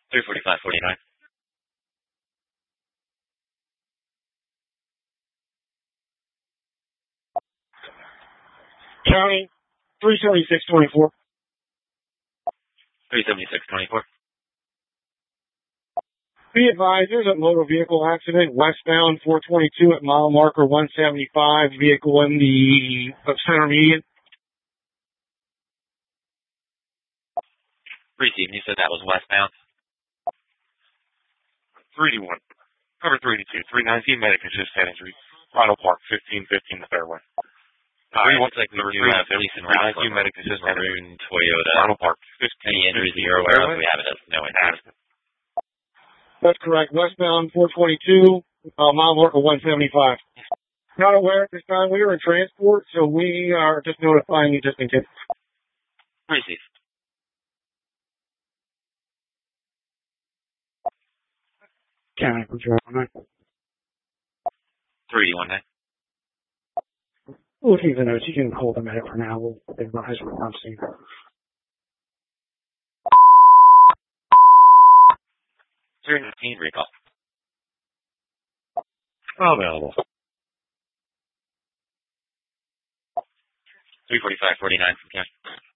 345.49. County 376.24. 376.24. Be advised, there's a motor vehicle accident westbound 422 at mile marker 175. Vehicle in the center median. Received. You said that was westbound. 3D1. Cover 3D2. 319 medic assist head injury. Ronald Park, 1515 the fairway. Looks like we do have police and route for medic assist Maroon Toyota. Ronald Park, 15. Any injuries that you're aware of? We have it as no injuries. That's correct. Westbound 422, mile marker 175. Not aware at this time. We are in transport, so we are just notifying you just in case. Received. County Patrol 3D19. We'll keep the notes. You can call the medic for now. We'll advise what I'm seeing. 319 recall. Available. 345.49 from Cash.